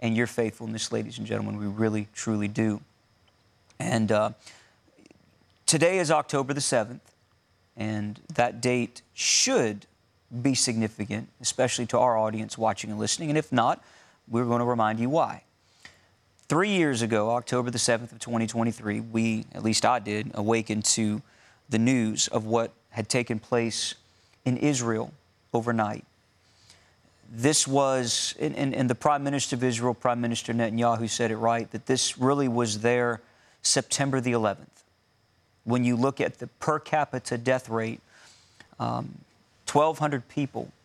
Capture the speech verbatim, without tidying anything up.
and your faithfulness, ladies and gentlemen. We really, truly do. And uh, today is October the seventh, and that date should be significant, especially to our audience watching and listening. And if not, we're going to remind you why. Three years ago, October the seventh of twenty twenty-three, we, at least I did, awakened to the news of what had taken place in Israel overnight. This was, and, and, and the Prime Minister of Israel, Prime Minister Netanyahu, said it right, that this really was their September the eleventh. When you look at the per capita death rate, um, twelve hundred people